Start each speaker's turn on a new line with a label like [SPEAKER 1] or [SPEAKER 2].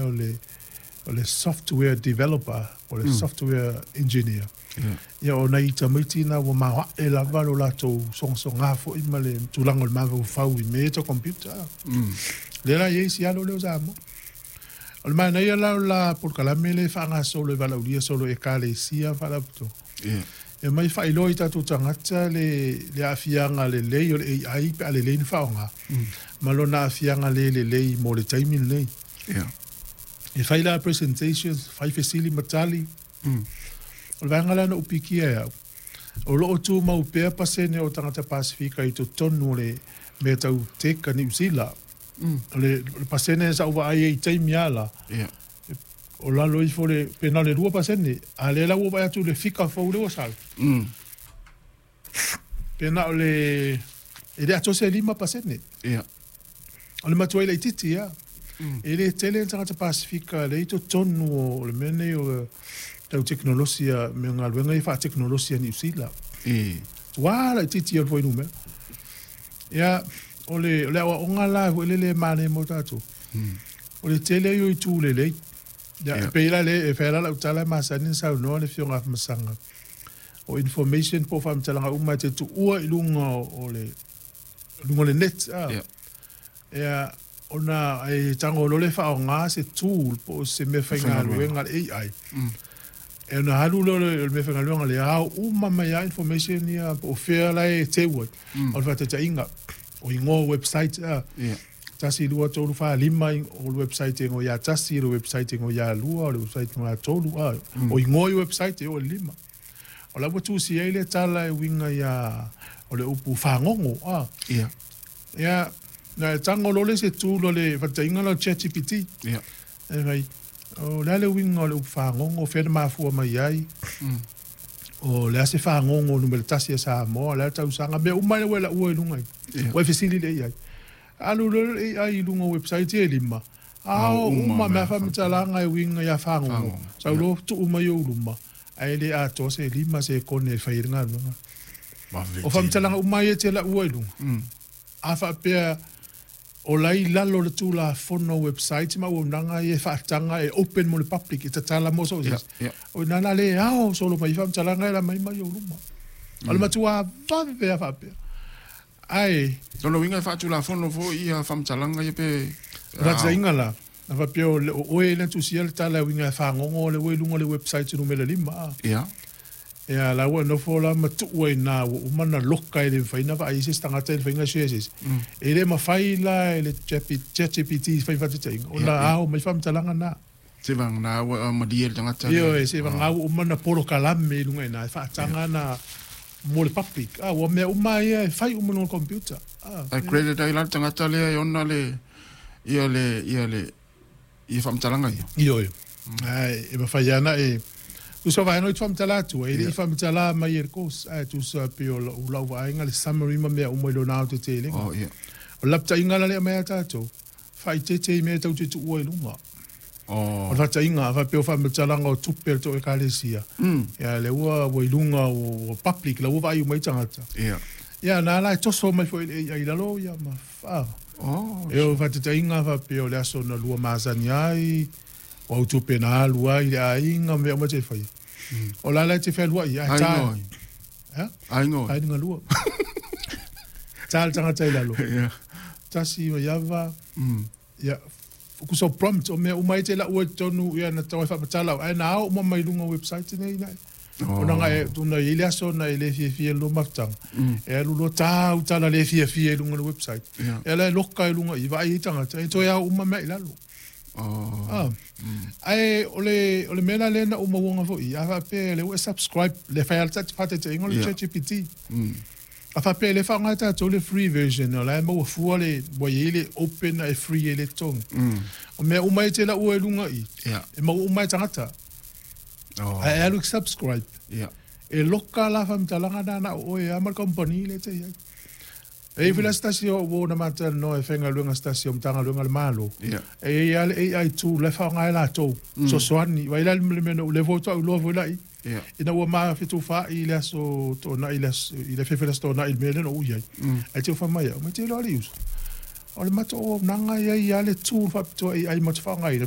[SPEAKER 1] o le software developer o le software engineer. Ia o nei tamaiti na wa ma e la valo la to songa fo I male tulango ma fau I me to computer. Le la ye si alo le usamo. O ma nei la por kala mele fa nga solo valauria solo e kale sia fa la to. E mai fa ilo I tatu tangata le afianga le lei o le AI pe ale le fa nga. Malona afianga le lei mo le timing lei. E fai la presentations, fai fesili matali. O le vangala na upiki e au. O loo tu mau pea pasene o tangata Pasifika I to tonu le mea tau teka New Zealand. O le pasene sa uwa ai I taimi ala. O lalo I fo le pena le rua pasene. A le la uwa atu le fika fau le wasal. Pena o le... E le ato se lima pasene. O le matua I le titi ya. E le tele tangata Pasifika le I to tonu o le mene o... tau teknolosia me ngaluenga I fa teknolosia New Zealand. Wala titi al foi nume. Ya ole o ngala le mane mo tatu. Ole tele yo I tu le. Ya peila le e fela la utala masani sa no le fionga masanga. O information po fam talanga uma te tu ua ilunga lunga le net. Ya ona ai tango lo le fa nga se tool po se me fa ngaluenga AI. E na halu lo le me whenga luanga le au umama ya information ia o whea lai te wai. O le whata inga o ingo website tasi lua tolu wha lima o le website ingo ia tasi o le website ingo ia lua o le website ingo ia tolu o ingo I website o lima. O la watu si eile tala e winga ia o le upu whangongo. Ia na tango lo le se tu lo le whata inga lo ChatGPT. E vai. O le winga o le whangongo whena mafua mai ai. O le ase whangongo numele tasi e sa mo, le tau sanga mea umai wela ua ilungai. Wai fesili le ai. Alu le ai ilunga website e lima. Ao uma mea whamitalanga e winga ia whangongo. Sau lo tu umai o uluma. Ai le ato se lima se kone whairinga ilunga. O whamitalanga umai e te la ua ilunga. A whapea o lai lalo le tu la fono website ma o nanga e whaatanga e open mo le public e tatala mo so. O nana le ao solo mai whamtalanga e la mai mai o luma. Ala matua vave a whapea. Ai.
[SPEAKER 2] Tolo winga whaatu la fono fo I a whamtalanga e pe...
[SPEAKER 1] Ratsa inga la. Na whapea o oe le tu sia le tala winga e whangongo le oe lunga le website numele lima. Ya la wa no fola matu we na umana loka ile faina va ise stangata ile faina shese ele ma faila ile ChatGPT fa fa tsaing ona au mai fam talanga na
[SPEAKER 2] se vang na ma diel tangata
[SPEAKER 1] yo se vang au umana polo kalame lunga na fa tanga na mo le public wa me umai fai umana computer
[SPEAKER 2] I credit ai la tangata le ona le i fam talanga
[SPEAKER 1] yo ai e ma faina e tu so vai no fam tala tu e fam tala mai er kos tu so pe o la va inga le summary ma me o mo lo na te tele o lapta inga le mai ta tu fai te me tu tu o lunga o lapta inga va pe o fam tala ngo tu per to e kalesia ya le o lunga o public la o vai mai tangata ya na la to so mai foi ai la lo ya ma fa o va te inga va pe o le so na lua mazaniai o tu pena lua I ainga me o te fai. O la te fai lua I a ta.
[SPEAKER 2] Aingo.
[SPEAKER 1] Ainga lua. Tal tanga tai la lo. Tasi o yava. Ya ku so prompt o me o mai te la o tonu ia na tau fa patala. Ai na o mo mai lunga website nei nei. O nga e tu na ile so na ile fi lo maftang. E lu lo ta u tala le fi lunga website. E la lokka lunga I vai tanga. E to ya o ma mai la lo. Ai ole mena lena o mawonga fo I a pe le subscribe le fa alta pate te ngol ChatGPT a fa pe le fa ngata to le free version la mo fu le boyele open e free le tong o me o mai te la o lunga I e mo o mai tangata ai alu subscribe e loka la fa mtalanga na o e amal company le te e vila stasio wo na mata no e fenga lunga stasio mtanga lunga le malo e ai tu le fa ngai la to so soani vai la le meno le voto lo vola I ina wa ma fitu fa I le so to na ile fe fe sto na il mele no uia e te fa mai ma te lo ali us o le mato nanga ia le tu fa to ai ma fa ngai